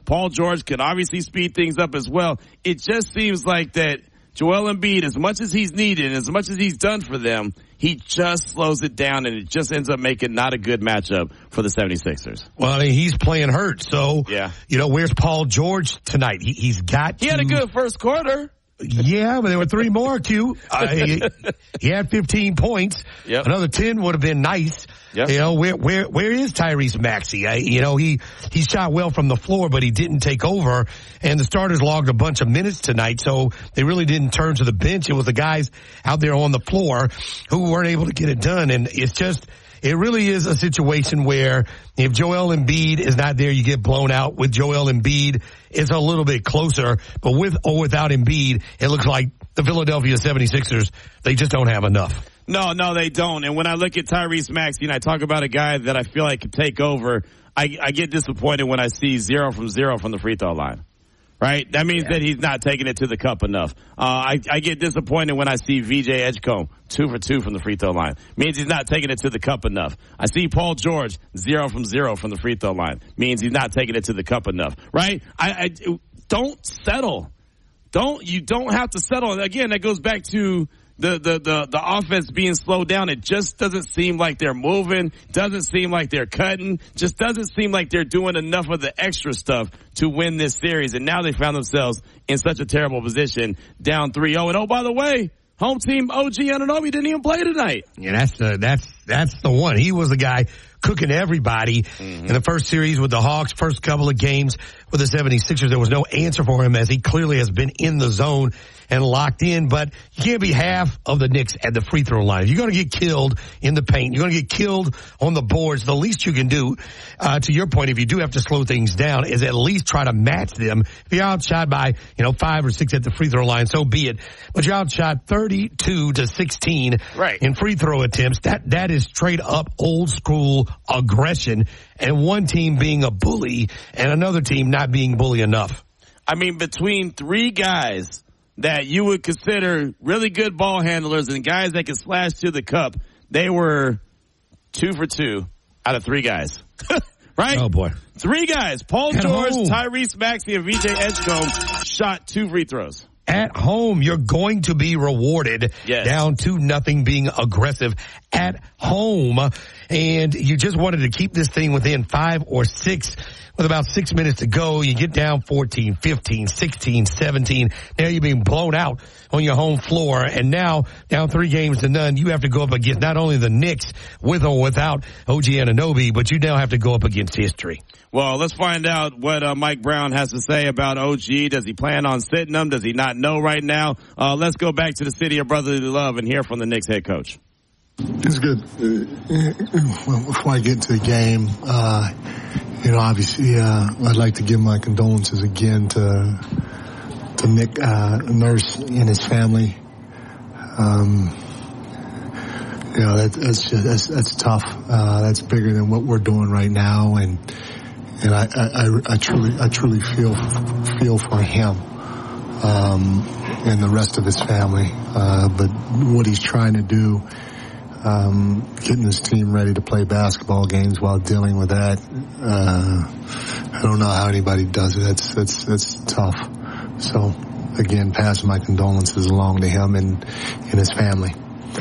Paul George could obviously speed things up as well. It just seems like that Joel Embiid, as much as he's needed and as much as he's done for them, he just slows it down, and it just ends up making not a good matchup for the 76ers. Well, I mean, he's playing hurt, so, yeah. Where's Paul George tonight? He had a good first quarter. Yeah, but there were 3 more, Q. He had 15 points. Yep. Another 10 would have been nice. Yep. Where is Tyrese Maxey? He shot well from the floor, but he didn't take over. And the starters logged a bunch of minutes tonight, so they really didn't turn to the bench. It was the guys out there on the floor who weren't able to get it done. And it really is a situation where if Joel Embiid is not there, you get blown out. With Joel Embiid, it's a little bit closer. But with or without Embiid, it looks like the Philadelphia 76ers, they just don't have enough. No, they don't. And when I look at Tyrese Maxey and I talk about a guy that I feel like could take over, I get disappointed when I see 0 from the free throw line. Right? That means that he's not taking it to the cup enough. I get disappointed when I see VJ Edgecombe 2 for 2 from the free throw line. Means he's not taking it to the cup enough. I see Paul George 0 from the free throw line. Means he's not taking it to the cup enough. Right? I don't settle. You don't have to settle. And again, that goes back to the offense being slowed down. It just doesn't seem like they're moving, doesn't seem like they're cutting, just doesn't seem like they're doing enough of the extra stuff to win this series. And now they found themselves in such a terrible position, down 3-0. And oh, by the way, home team OG Anunoby didn't even play tonight. Yeah, that's the one. He was the guy cooking everybody in the first series with the Hawks, first couple of games with the 76ers. There was no answer for him, as he clearly has been in the zone and locked in. But you can't be half of the Knicks at the free throw line. If you're going to get killed in the paint, you're going to get killed on the boards, the least you can do, to your point, if you do have to slow things down, is at least try to match them. If you're outshot by, 5 or 6 at the free throw line, so be it. But you're outshot 32-16 in free throw attempts. That is straight up old school aggression, and one team being a bully and another team not being bully enough. I mean, between 3 guys that you would consider really good ball handlers and guys that can slash to the cup, they were 2 for 2 out of 3 guys. Right? Oh, boy. 3 guys. Paul George, Tyrese Maxey, and VJ Edgecombe shot 2 free throws. At home, you're going to be rewarded. Yes. Down 2-0, being aggressive at home. And you just wanted to keep this thing within 5 or 6 with about 6 minutes to go. You get down 14, 15, 16, 17. Now you're being blown out on your home floor. And now, down 3-0, you have to go up against not only the Knicks with or without OG Anunoby, but you now have to go up against history. Well, let's find out what Mike Brown has to say about OG. Does he plan on sitting him? Does he not know right now? Let's go back to the city of brotherly love and hear from the Knicks head coach. It's good. Well, before I get into the game, obviously, I'd like to give my condolences again to Nick Nurse and his family. That's tough. That's bigger than what we're doing right now, and I truly feel for him and the rest of his family. But what he's trying to do, getting his team ready to play basketball games while dealing with that, I don't know how anybody does it. That's tough. So again, passing my condolences along to him and his family.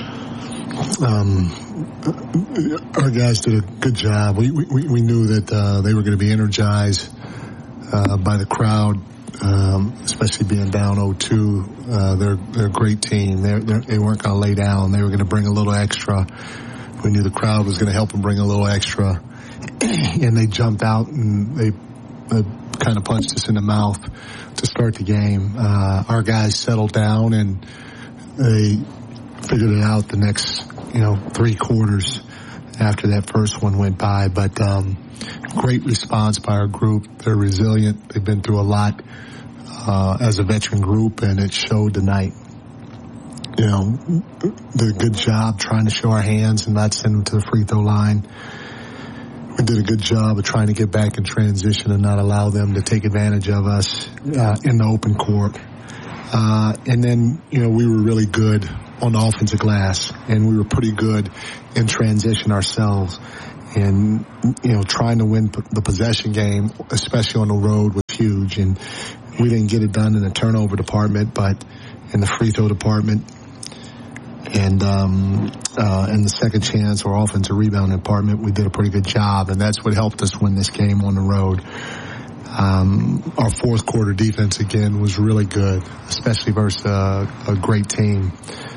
Our guys did a good job. We knew that they were going to be energized by the crowd, especially being down 0-2. They're a great team. They weren't going to lay down. They were going to bring a little extra. We knew the crowd was going to help them bring a little extra, and they jumped out and they kind of punched us in the mouth to start the game. Our guys settled down and they figured it out the next 3 quarters after that first one went by. But great response by our group. They're resilient. They've been through a lot as a veteran group, and it showed tonight. Did a good job trying to show our hands and not send them to the free throw line. We did a good job of trying to get back in transition and not allow them to take advantage of us in the open court. And then, we were really good on the offensive glass, and we were pretty good in transition ourselves. And, trying to win the possession game, especially on the road, was huge. And we didn't get it done in the turnover department, but in the free throw department and in the second chance or offensive rebound department, we did a pretty good job, and that's what helped us win this game on the road. Our fourth quarter defense again was really good, especially versus a great team.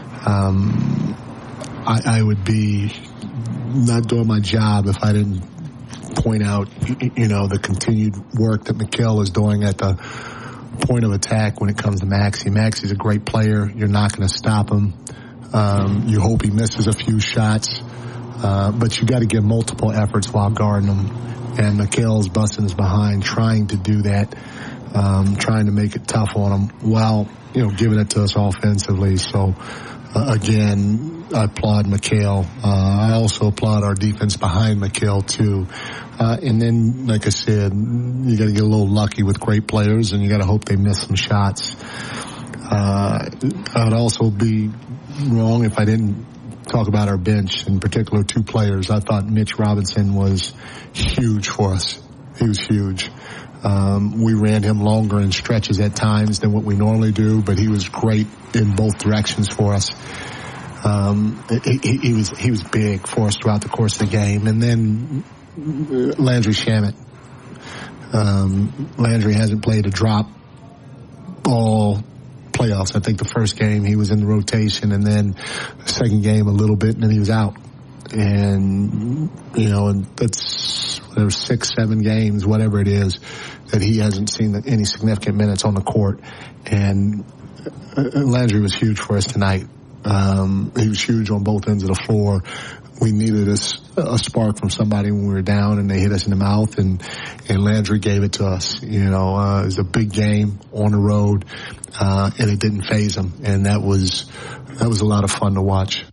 I would be not doing my job if I didn't point out, the continued work that Mikal is doing at the point of attack when it comes to Maxey. Maxey's a great player. You're not going to stop him. You hope he misses a few shots, but you got to give multiple efforts while guarding him. And Mikal's busting his behind, trying to do that, trying to make it tough on him while, giving it to us offensively. So, again, I applaud Mikal. I also applaud our defense behind Mikal, too. And then, like I said, you got to get a little lucky with great players, and you got to hope they miss some shots. I would also be wrong if I didn't talk about our bench, in particular two players. I thought Mitch Robinson was huge for us. He was huge. We ran him longer in stretches at times than what we normally do, but he was great in both directions for us. He was big for us throughout the course of the game. And then Landry Shamet. Landry hasn't played a drop all playoffs. I think the first game he was in the rotation, and then the second game a little bit, and then he was out. And, and that's 6-7 games, whatever it is, that he hasn't seen any significant minutes on the court. And Landry was huge for us tonight. He was huge on both ends of the floor. We needed a spark from somebody when we were down, and they hit us in the mouth, and Landry gave it to us. It was a big game on the road, and it didn't faze him, and that was a lot of fun to watch.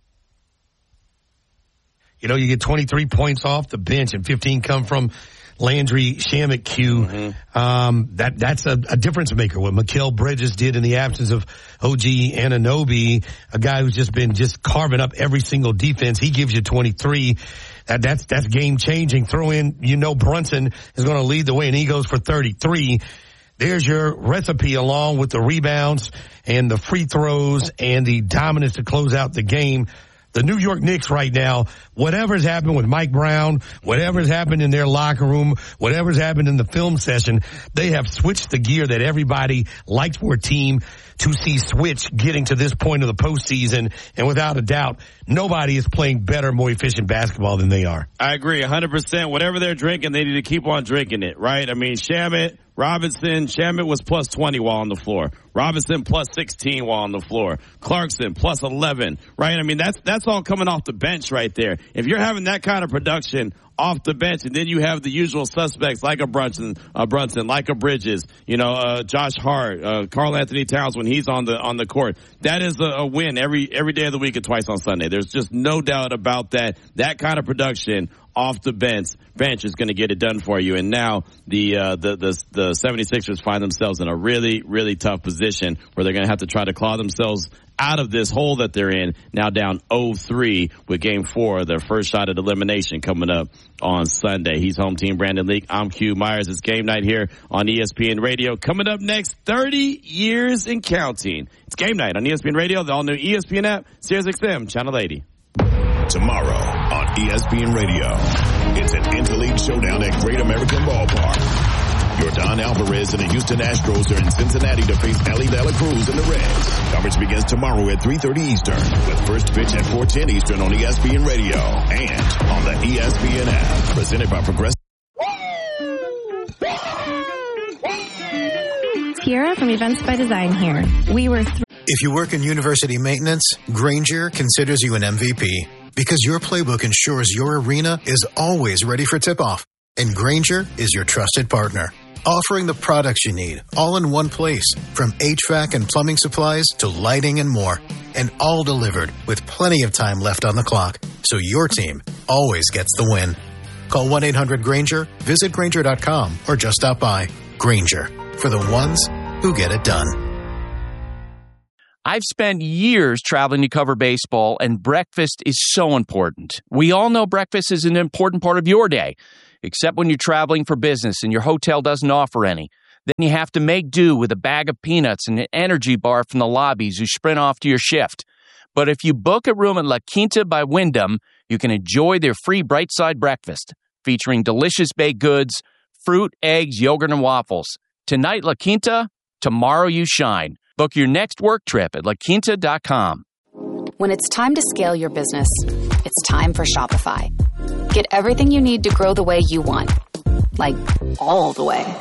You get 23 points off the bench, and 15 come from Landry Shamet, Q. Mm-hmm. That's a difference maker. What Mikal Bridges did in the absence of OG Anunoby, a guy who's just been carving up every single defense. He gives you 23. That's game changing. Throw in, Brunson is going to lead the way, and he goes for 33. There's your recipe, along with the rebounds and the free throws and the dominance to close out the game. The New York Knicks right now, whatever's happened with Mike Brown, whatever's happened in their locker room, whatever's happened in the film session, they have switched the gear that everybody liked for a team to see switch getting to this point of the postseason. And without a doubt, nobody is playing better, more efficient basketball than they are. I agree 100%. Whatever they're drinking, they need to keep on drinking it, right? I mean, Shamet, Robinson, Shamet was plus 20 while on the floor. Robinson plus 16 while on the floor. Clarkson plus 11, right? I mean, that's all coming off the bench right there. If you're having that kind of production off the bench, and then you have the usual suspects like a Brunson, like a Bridges, Josh Hart, Karl Anthony Towns when he's on the court, that is a win every day of the week and twice on Sunday. There's just no doubt about that. That kind of production off the bench is going to get it done for you. And now the 76ers find themselves in a really, really tough position where they're going to have to try to claw themselves out of this hole that they're in, now down 0-3 with Game 4, their first shot at elimination coming up on Sunday. He's home team Brandon Leak. I'm Q Myers. It's Game Night here on ESPN Radio. Coming up next, 30 years and counting. It's Game Night on ESPN Radio, the all-new ESPN app, SiriusXM, Channel 80. Tomorrow on ESPN Radio, it's an Interleague showdown at Great American Ballpark. Yordan Alvarez and the Houston Astros are in Cincinnati to face Ellie De La Cruz and the Reds. Coverage begins tomorrow at 3:30 Eastern with first pitch at 4:10 Eastern on ESPN Radio and on the ESPN app. Presented by Progressive. Kiera from Events by Design here. If you work in university maintenance, Grainger considers you an MVP because your playbook ensures your arena is always ready for tip-off. And Grainger is your trusted partner, offering the products you need all in one place, from HVAC and plumbing supplies to lighting and more, and all delivered with plenty of time left on the clock, so your team always gets the win. Call 1-800-GRAINGER, visit Grainger.com, or just stop by. Grainger, for the ones who get it done. I've spent years traveling to cover baseball, and breakfast is so important. We all know breakfast is an important part of your day, except when you're traveling for business and your hotel doesn't offer any. Then you have to make do with a bag of peanuts and an energy bar from the lobbies you sprint off to your shift. But if you book a room at La Quinta by Wyndham, you can enjoy their free Bright Side breakfast, featuring delicious baked goods, fruit, eggs, yogurt, and waffles. Tonight, La Quinta, tomorrow you shine. Book your next work trip at laquinta.com. When it's time to scale your business, it's time for Shopify. Get everything you need to grow the way you want. Like, all the way.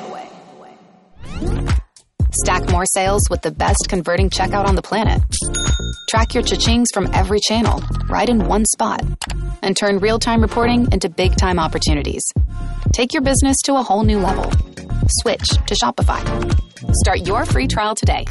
Stack more sales with the best converting checkout on the planet. Track your cha-chings from every channel, right in one spot. And turn real-time reporting into big-time opportunities. Take your business to a whole new level. Switch to Shopify. Start your free trial today.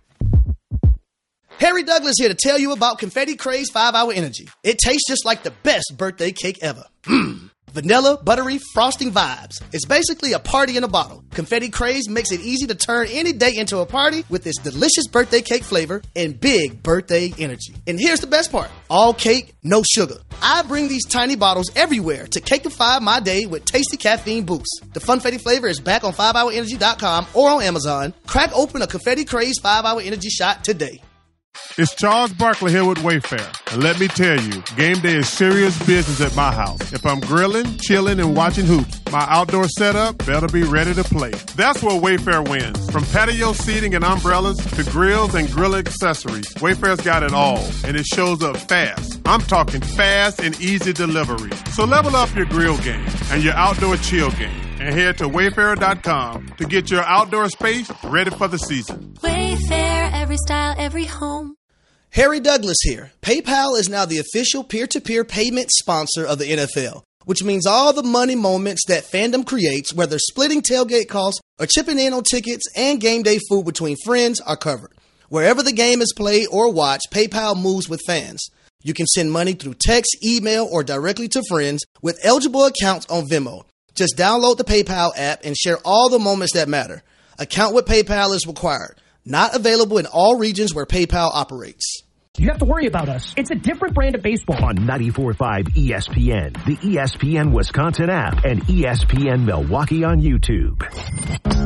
Harry Douglas here to tell you about Confetti Craze 5-Hour Energy. It tastes just like the best birthday cake ever. Vanilla, buttery, frosting vibes. It's basically a party in a bottle. Confetti Craze makes it easy to turn any day into a party with its delicious birthday cake flavor and big birthday energy. And here's the best part. All cake, no sugar. I bring these tiny bottles everywhere to cakeify my day with tasty caffeine boosts. The Funfetti flavor is back on 5hourenergy.com or on Amazon. Crack open a Confetti Craze 5-Hour Energy shot today. It's Charles Barkley here with Wayfair. And let me tell you, game day is serious business at my house. If I'm grilling, chilling, and watching hoops, my outdoor setup better be ready to play. That's where Wayfair wins. From patio seating and umbrellas to grills and grill accessories, Wayfair's got it all, and it shows up fast. I'm talking fast and easy delivery. So level up your grill game and your outdoor chill game, and head to Wayfair.com to get your outdoor space ready for the season. Wayfair, every style, every home. Harry Douglas here. PayPal is now the official peer-to-peer payment sponsor of the NFL, which means all the money moments that fandom creates, whether splitting tailgate costs or chipping in on tickets and game day food between friends, are covered. Wherever the game is played or watched, PayPal moves with fans. You can send money through text, email, or directly to friends with eligible accounts on Venmo. Just download the PayPal app and share all the moments that matter. Account with PayPal is required. Not available in all regions where PayPal operates. You have to worry about us. It's a different brand of baseball. On 94.5 ESPN, the ESPN Wisconsin app, and ESPN Milwaukee on YouTube.